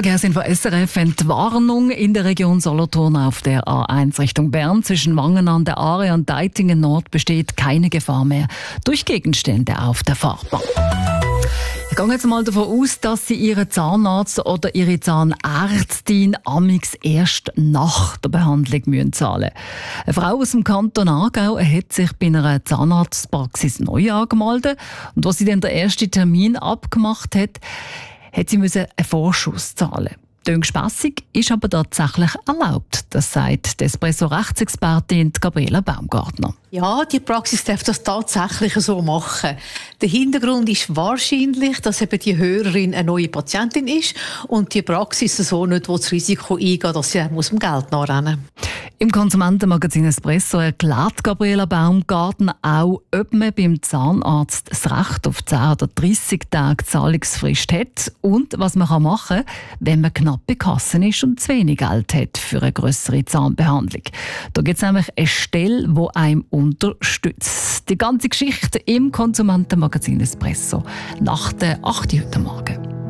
Verkehrsinfo SRF Entwarnung in der Region Solothurn auf der A1 Richtung Bern. Zwischen Wangen an der Aare und Deitingen Nord besteht keine Gefahr mehr durch Gegenstände auf der Fahrbahn. Ich gehe jetzt mal davon aus, dass Sie Ihren Zahnarzt oder Ihre Zahnärztin amix erst nach der Behandlung zahlen müssen. Eine Frau aus dem Kanton Aargau hat sich bei einer Zahnarztpraxis neu angemeldet. Und als sie dann den ersten Termin abgemacht hat sie einen Vorschuss zahlen. Klingt spässig, ist aber tatsächlich erlaubt. Das sagt die Espresso-Rechtsexpertin Gabriela Baumgartner. Ja, die Praxis darf das tatsächlich so machen. Der Hintergrund ist wahrscheinlich, dass eben die Hörerin eine neue Patientin ist und die Praxis so nicht das Risiko eingehen, dass sie um Geld nachrennen muss. Im Konsumentenmagazin Espresso erklärt Gabriela Baumgartner auch, ob man beim Zahnarzt das Recht auf 10 oder 30 Tage Zahlungsfrist hat und was man machen kann, wenn man knapp bei Kassen ist und zu wenig Geld hat für eine grössere Zahnbehandlung. Da gibt es nämlich eine Stelle, die einem unterstützt. Die ganze Geschichte im Konsumentenmagazin Espresso nach der 8 Uhr heute Morgen.